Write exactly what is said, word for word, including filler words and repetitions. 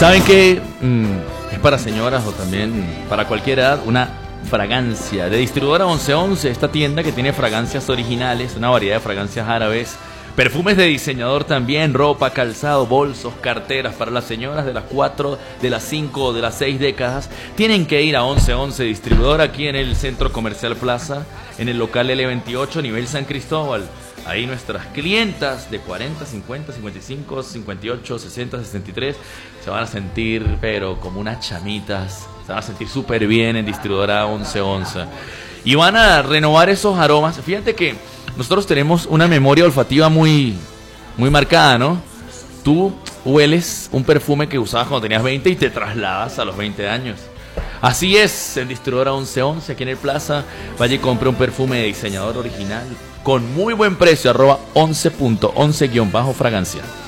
¿Saben qué? Mm, es para señoras o también para cualquier edad una fragancia de distribuidora once once, esta tienda que tiene fragancias originales, una variedad de fragancias árabes, perfumes de diseñador también, ropa, calzado, bolsos, carteras para las señoras de las cuatro, de las cinco o de las seis décadas. Tienen que ir a once once distribuidor aquí en el Centro Comercial Plaza, en el local L veintiocho, nivel San Cristóbal. Ahí nuestras clientas de cuarenta, cincuenta, cincuenta y cinco, cincuenta y ocho, sesenta, sesenta y tres se van a sentir, pero como unas chamitas, se van a sentir súper bien en distribuidora once once. Y van a renovar esos aromas. Fíjate que nosotros tenemos una memoria olfativa muy, muy marcada, ¿no? Tú hueles un perfume que usabas cuando tenías veinte y te trasladas a los veinte años. Así es, en distribuidora once once, aquí en el Plaza, vaya y compre un perfume de diseñador original con muy buen precio, arroba once punto once guión bajo fragancia.